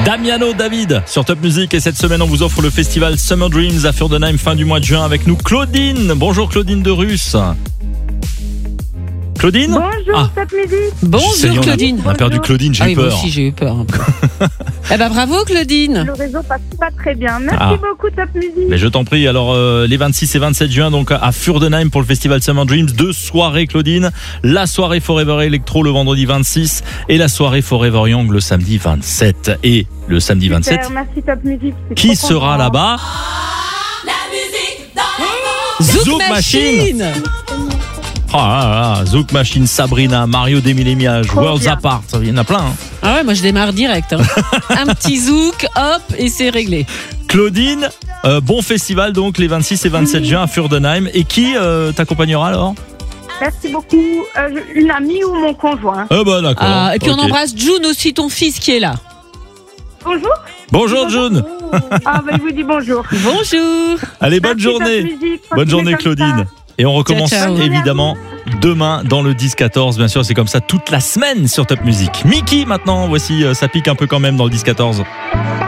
Damiano David sur Top Music, et cette semaine on vous offre le festival Summer Dreams à Furdenheim fin du mois de juin avec nous Claudine. Bonjour Claudine de Russe. Claudine ? Bonjour Top Music. Bonjour Claudine. On a perdu Claudine, j'ai eu Moi peur. aussi j'ai eu peur un peu. Eh ben bravo Claudine. Le réseau passe pas très bien. Merci beaucoup Top Music. Mais je t'en prie, alors les 26 et 27 juin donc à Furdenheim pour le festival Summer Dreams, 2 soirées Claudine, la soirée Forever Electro le vendredi 26 et la soirée Forever Young le samedi 27. Et le samedi 27, merci Top Music. qui sera là-bas ? Zouk Machine. Zouk Machine, Sabrina, Mario Demilemia, Worlds bien. Apart, il y en a plein. Ah ouais, moi je démarre direct. Un petit zouk, hop, et c'est réglé. Claudine, bon festival donc les 26 et 27 juin à Furdenheim. Et qui t'accompagnera alors ? Merci beaucoup. Une amie ou mon conjoint. D'accord. Et puis on Ok. embrasse June aussi, ton fils qui est là. Bonjour. Bonjour June. Il vous dit bonjour. Bonjour. Allez, bonne Merci, Top journée. Music. Bonne journée Continuez comme Claudine. Et on recommence Ciao, ciao. évidemment demain dans le 10-14. Bien sûr, c'est comme ça toute la semaine sur Top Music. Mickey maintenant, voici ça pique un peu quand même dans le 10-14.